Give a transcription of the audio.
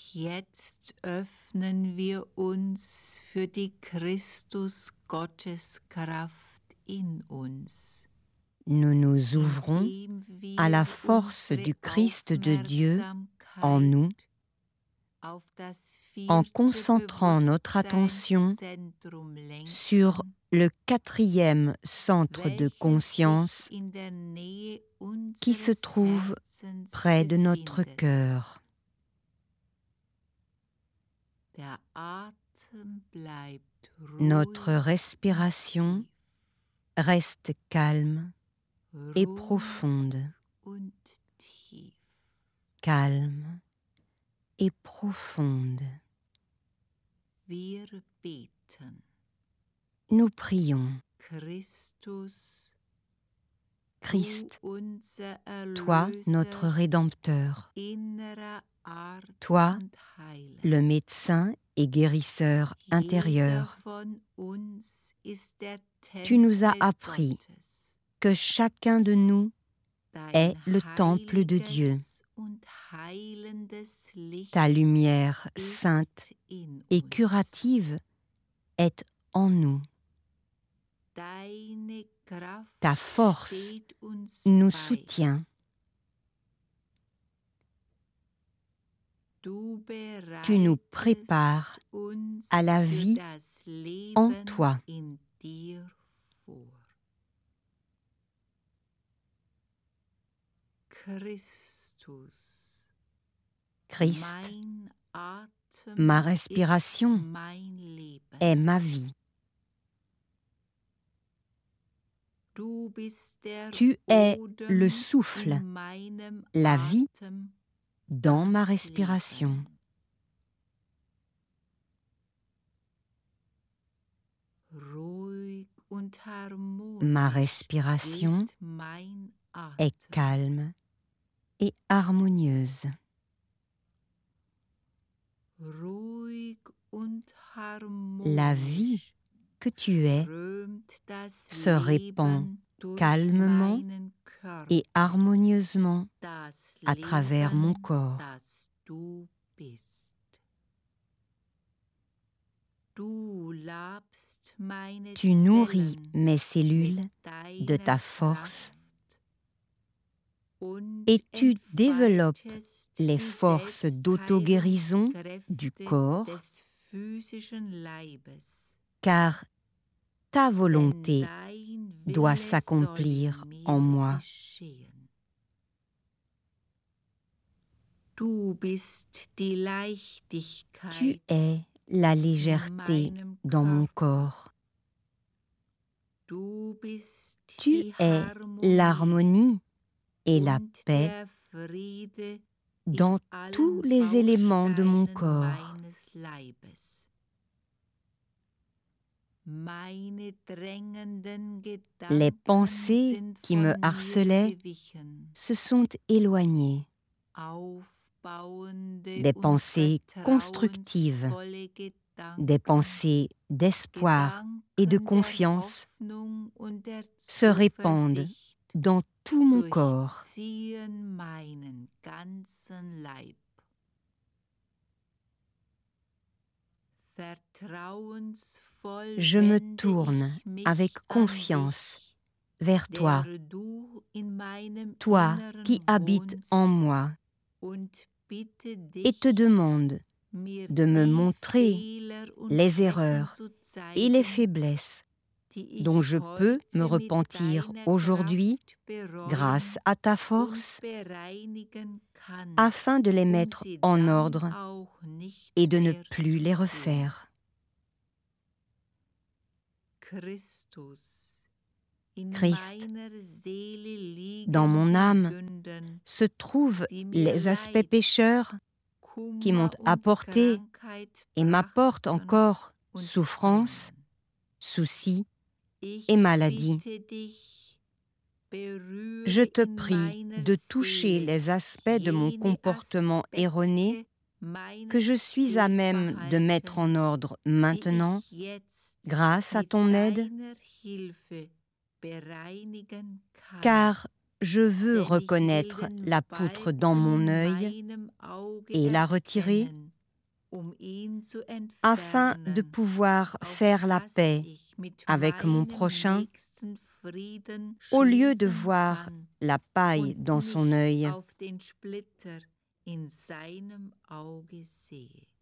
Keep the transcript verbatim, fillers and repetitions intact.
Jetzt öffnen wir uns für die Christus-Gotteskraft in uns. Nous nous ouvrons à la force du Christ de Dieu en nous, en concentrant notre attention sur le quatrième centre de conscience qui se trouve près de notre cœur. Notre respiration reste calme et profonde. Calme et profonde. Nous prions. Christ, toi notre Rédempteur, toi le médecin et guérisseur intérieur, tu nous as appris que chacun de nous est le temple de Dieu. Ta lumière sainte et curative est en nous. Ta force nous soutient. Tu nous prépares à la vie en toi. Christ, ma respiration est ma vie. Tu es le souffle, la vie dans ma respiration. Ma respiration est calme et harmonieuse. La vie que tu es se répand calmement et harmonieusement à travers mon corps. Tu nourris mes cellules de ta force et tu développes les forces d'auto-guérison du corps, car ta volonté doit s'accomplir en moi. Tu es la légèreté dans mon corps. Tu es l'harmonie et la paix dans tous les éléments de mon corps. Les pensées qui me harcelaient se sont éloignées. Des pensées constructives, des pensées d'espoir et de confiance se répandent dans tout mon corps. Je me tourne avec confiance vers toi, toi qui habites en moi, et te demande de me montrer les erreurs et les faiblesses dont je peux me repentir aujourd'hui grâce à ta force, afin de les mettre en ordre et de ne plus les refaire. Christ, dans mon âme se trouvent les aspects pécheurs qui m'ont apporté et m'apportent encore souffrance, soucis et maladie. Je te prie de toucher les aspects de mon comportement erroné que je suis à même de mettre en ordre maintenant, grâce à ton aide, car je veux reconnaître la poutre dans mon œil et la retirer afin de pouvoir faire la paix avec mon prochain, au lieu de voir la paille dans son œil.